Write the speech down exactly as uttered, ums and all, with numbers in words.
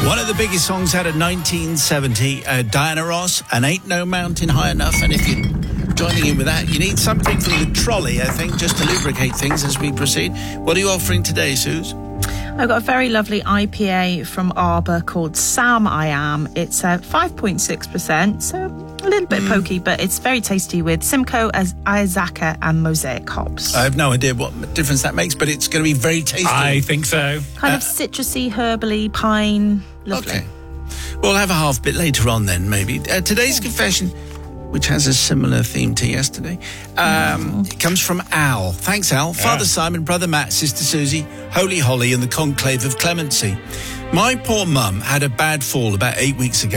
One of the biggest songs out of nineteen seventy, uh, Diana Ross, and Ain't No Mountain High Enough. And if you're joining in with that, you need something from the trolley, I think, just to lubricate things as we proceed. What are you offering today, Suze? I've got a very lovely I P A from Arbor called Sam I Am. It's uh, five point six percent, so a little bit mm. pokey, but it's very tasty with Simcoe, Azacca and Mosaic hops. I have no idea what difference that makes, but it's going to be very tasty. I think so. Kind uh, of citrusy, herbally, pine. Lovely. Okay. We'll have a half bit later on then, maybe. Uh, today's confession, which has a similar theme to yesterday, um, it comes from Al. Thanks, Al. Yeah. Father Simon, Brother Matt, Sister Susie, Holy Holly and the Conclave of Clemency. My poor mum had a bad fall about eight weeks ago.